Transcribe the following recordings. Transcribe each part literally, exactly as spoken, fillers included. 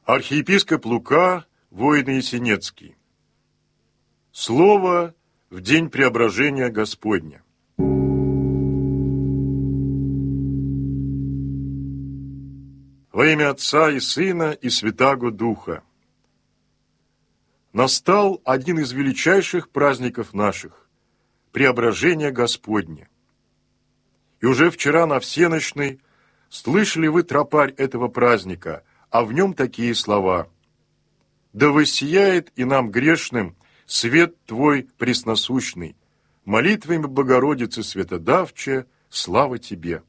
Архиепископ Лука, Воино-Ясенецкий. Слово в день преображения Господня. Во имя Отца и Сына и Святаго Духа. Настал один из величайших праздников наших – преображение Господне. И уже вчера на всенощной слышали вы тропарь этого праздника, а в нем такие слова: «Да воссияет и нам грешным свет Твой пресносущный, молитвами Богородицы Светодавче, слава Тебе».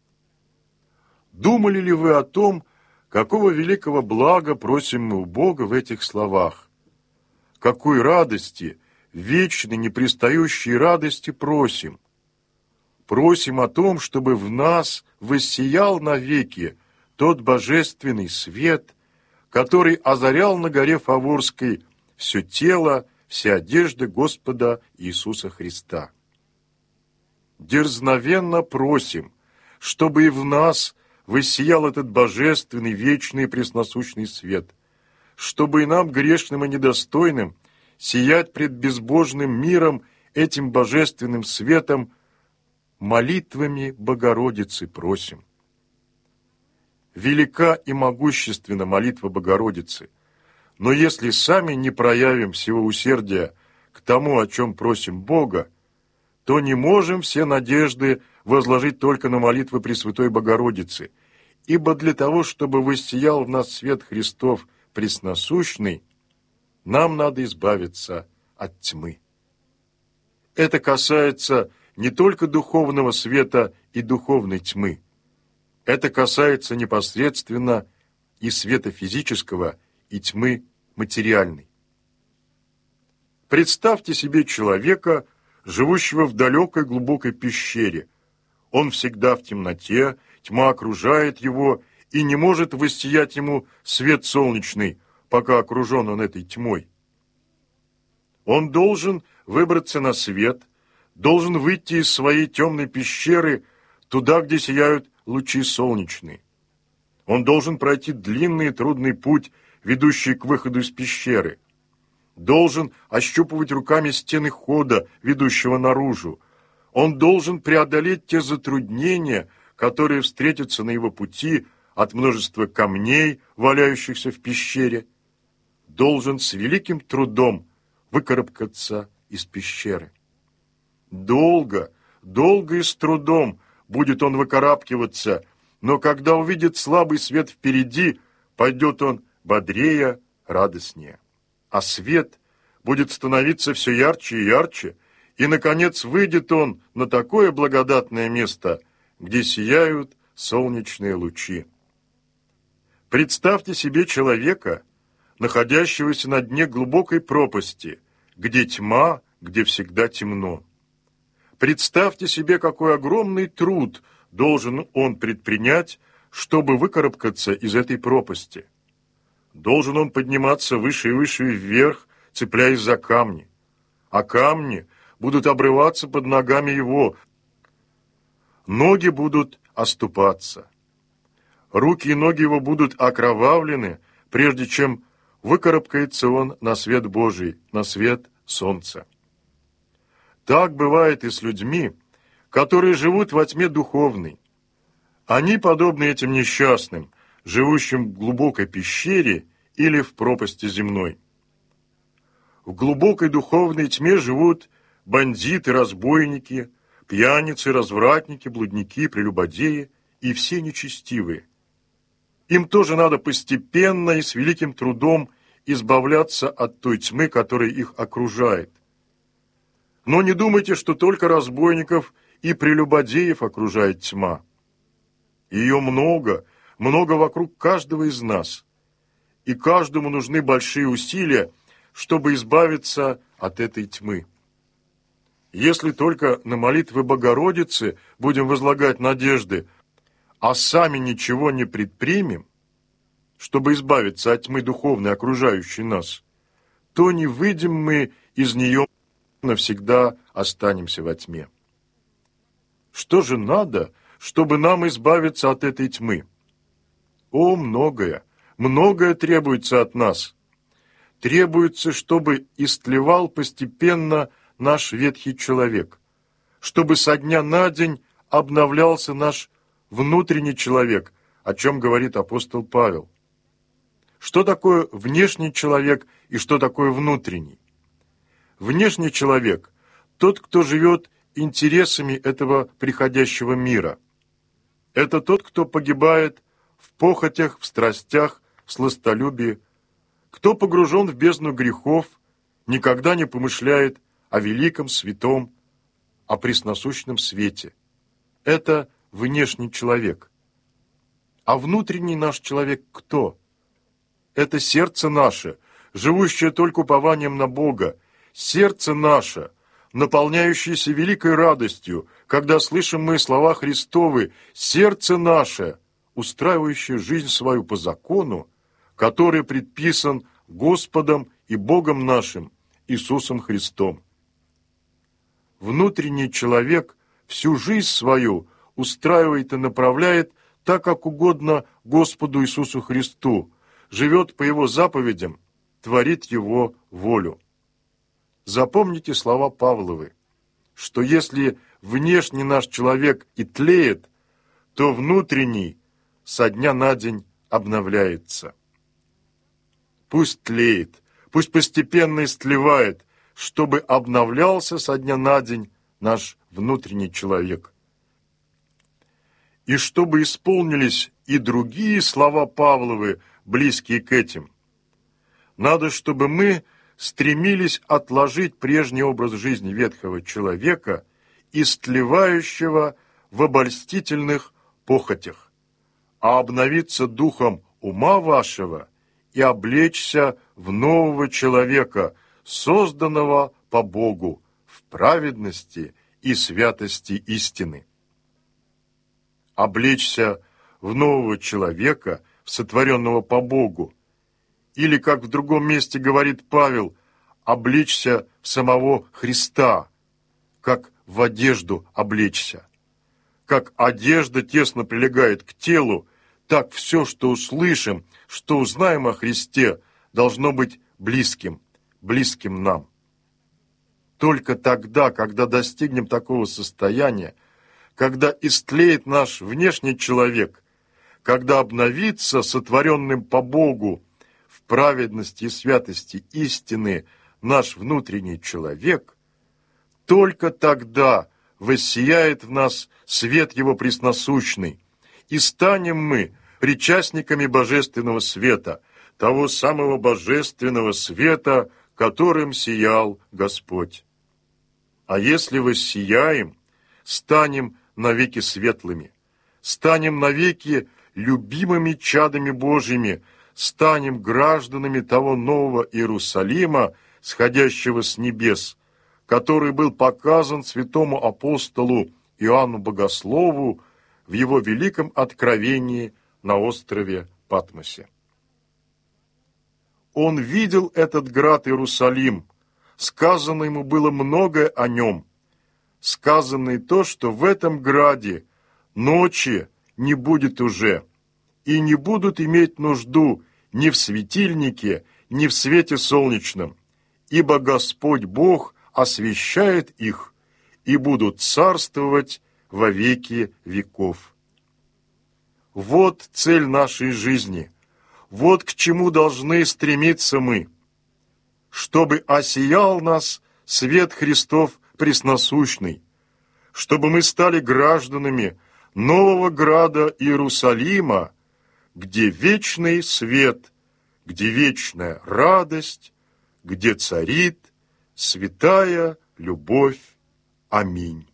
Думали ли вы о том, какого великого блага просим мы у Бога в этих словах? Какой радости, вечной, непрестающей радости просим? Просим о том, чтобы в нас воссиял навеки тот божественный свет, который озарял на горе Фаворской все тело, все одежды Господа Иисуса Христа. Дерзновенно просим, чтобы и в нас воссиял этот божественный, вечный и пресносущный свет, чтобы и нам, грешным и недостойным, сиять пред безбожным миром этим божественным светом, молитвами Богородицы просим. Велика и могущественна молитва Богородицы, но если сами не проявим всего усердия к тому, о чем просим Бога, то не можем все надежды возложить только на молитвы Пресвятой Богородицы, ибо для того, чтобы воссиял в нас свет Христов пресносущный, нам надо избавиться от тьмы. Это касается не только духовного света и духовной тьмы, это касается непосредственно и света физического, и тьмы материальной. Представьте себе человека, живущего в далекой глубокой пещере. Он всегда в темноте, тьма окружает его, и не может воссиять ему свет солнечный, пока окружен он этой тьмой. Он должен выбраться на свет, должен выйти из своей темной пещеры туда, где сияют лучи солнечные. Он должен пройти длинный и трудный путь, ведущий к выходу из пещеры. Должен ощупывать руками стены хода, ведущего наружу. Он должен преодолеть те затруднения, которые встретятся на его пути от множества камней, валяющихся в пещере. Должен с великим трудом выкарабкаться из пещеры. Долго, долго и с трудом будет он выкарабкиваться, но когда увидит слабый свет впереди, пойдет он бодрее, радостнее. А свет будет становиться все ярче и ярче, и, наконец, выйдет он на такое благодатное место, где сияют солнечные лучи. Представьте себе человека, находящегося на дне глубокой пропасти, где тьма, где всегда темно. Представьте себе, какой огромный труд должен он предпринять, чтобы выкарабкаться из этой пропасти. Должен он подниматься выше и выше вверх, цепляясь за камни. А камни будут обрываться под ногами его. Ноги будут оступаться. Руки и ноги его будут окровавлены, прежде чем выкарабкается он на свет Божий, на свет солнца. Так бывает и с людьми, которые живут во тьме духовной. Они подобны этим несчастным, живущим в глубокой пещере или в пропасти земной. В глубокой духовной тьме живут бандиты, разбойники, пьяницы, развратники, блудники, прелюбодеи и все нечестивые. Им тоже надо постепенно и с великим трудом избавляться от той тьмы, которая их окружает. Но не думайте, что только разбойников и прелюбодеев окружает тьма. Ее много, много вокруг каждого из нас. И каждому нужны большие усилия, чтобы избавиться от этой тьмы. Если только на молитвы Богородицы будем возлагать надежды, а сами ничего не предпримем, чтобы избавиться от тьмы духовной, окружающей нас, то не выйдем мы из нее, навсегда останемся во тьме. Что же надо, чтобы нам избавиться от этой тьмы? О, многое, многое требуется от нас. Требуется, чтобы истлевал постепенно наш ветхий человек, чтобы со дня на день обновлялся наш внутренний человек, о чем говорит апостол Павел. Что такое внешний человек и что такое внутренний? Внешний человек – тот, кто живет интересами этого приходящего мира. Это тот, кто погибает в похотях, в страстях, в сластолюбии, кто погружен в бездну грехов, никогда не помышляет о великом, святом, о пресносущном свете. Это внешний человек. А внутренний наш человек кто? Это сердце наше, живущее только упованием на Бога, сердце наше, наполняющееся великой радостью, когда слышим мы слова Христовы, сердце наше, устраивающее жизнь свою по закону, который предписан Господом и Богом нашим, Иисусом Христом. Внутренний человек всю жизнь свою устраивает и направляет так, как угодно Господу Иисусу Христу, живет по Его заповедям, творит Его волю. Запомните слова Павловы, что если внешний наш человек и тлеет, то внутренний со дня на день обновляется. Пусть тлеет, пусть постепенно истлевает, чтобы обновлялся со дня на день наш внутренний человек. И чтобы исполнились и другие слова Павловы, близкие к этим. Надо, чтобы мы стремились отложить прежний образ жизни ветхого человека, истлевающего в обольстительных похотях, а обновиться духом ума вашего и облечься в нового человека, созданного по Богу в праведности и святости истины. Облечься в нового человека, в сотворенного по Богу, или, как в другом месте говорит Павел, облечься в самого Христа, как в одежду облечься. Как одежда тесно прилегает к телу, так все, что услышим, что узнаем о Христе, должно быть близким, близким нам. Только тогда, когда достигнем такого состояния, когда истлеет наш внешний человек, когда обновится сотворенным по Богу в праведности и святости истины наш внутренний человек, только тогда воссияет в нас свет Его пресносущный, и станем мы причастниками божественного света, того самого божественного света, которым сиял Господь. А если воссияем, станем навеки светлыми, станем навеки любимыми чадами Божьими, станем гражданами того нового Иерусалима, сходящего с небес, который был показан святому апостолу Иоанну Богослову в его великом откровении на острове Патмосе. Он видел этот град Иерусалим, сказано ему было многое о нем, сказано и то, что в этом граде ночи не будет уже, и не будут иметь нужду ни в светильнике, ни в свете солнечном, ибо Господь Бог освещает их, и будут царствовать во веки веков. Вот цель нашей жизни, вот к чему должны стремиться мы, чтобы осиял нас свет Христов пресносущный, чтобы мы стали гражданами нового града Иерусалима, где вечный свет, где вечная радость, где царит святая любовь. Аминь.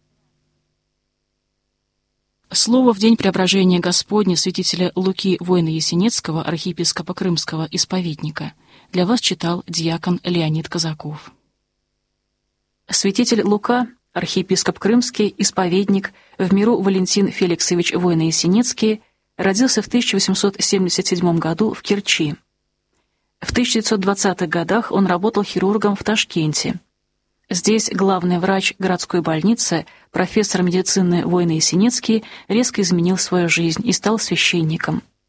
Слово в день преображения Господня святителя Луки Войно-Ясенецкого, архиепископа Крымского, исповедника, для вас читал диакон Леонид Казаков. Святитель Лука, архиепископ Крымский, исповедник, в миру Валентин Феликсович Войно-Ясенецкий, родился в тысяча восемьсот семьдесят седьмом году в Керчи. В тысяча девятьсот двадцатых годах он работал хирургом в Ташкенте. Здесь главный врач городской больницы, профессор медицины Войно-Ясенецкий, резко изменил свою жизнь и стал священником.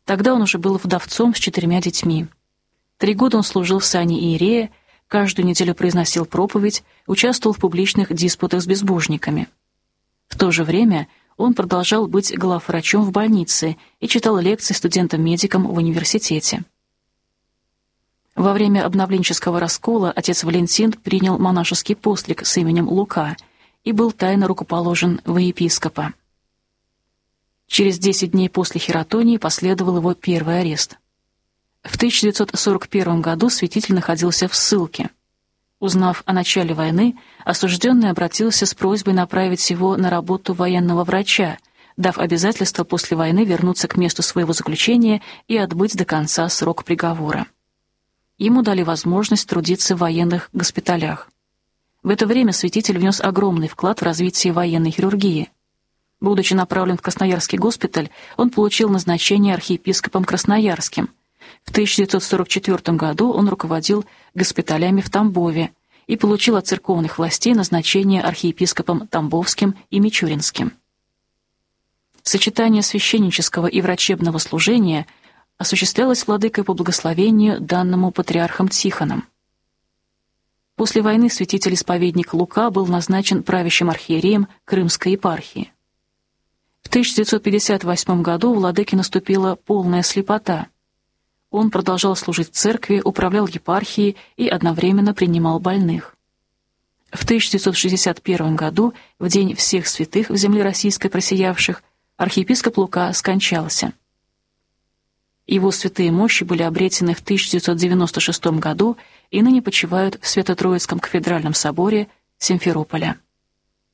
Тогда он уже был вдовцом с четырьмя детьми. Три года он служил в сане иерея, каждую неделю произносил проповедь, участвовал в публичных диспутах с безбожниками. В то же время он продолжал быть главврачом в больнице и читал лекции студентам-медикам в университете. Во время обновленческого раскола отец Валентин принял монашеский постриг с именем Лука и был тайно рукоположен во епископа. Через десять дней после хератонии последовал его первый арест. В тысяча девятьсот сорок первом году святитель находился в ссылке. Узнав о начале войны, осужденный обратился с просьбой направить его на работу военного врача, дав обязательство после войны вернуться к месту своего заключения и отбыть до конца срок приговора. Ему дали возможность трудиться в военных госпиталях. В это время святитель внес огромный вклад в развитие военной хирургии. Будучи направлен в Красноярский госпиталь, он получил назначение архиепископом Красноярским. В тысяча девятьсот сорок четвёртом году он руководил госпиталями в Тамбове и получил от церковных властей назначение архиепископом Тамбовским и Мичуринским. Сочетание священнического и врачебного служения осуществлялось владыкой по благословению, данному патриархом Тихоном. После войны святитель-исповедник Лука был назначен правящим архиереем Крымской епархии. В тысяча девятьсот пятьдесят восьмом году у владыки наступила полная слепота. Он продолжал служить в церкви, управлял епархией и одновременно принимал больных. В тысяча девятьсот шестьдесят первом году, в день всех святых в земле российской просиявших, архиепископ Лука скончался. Его святые мощи были обретены в тысяча девятьсот девяносто шестом году и ныне почивают в Свято-Троицком кафедральном соборе Симферополя.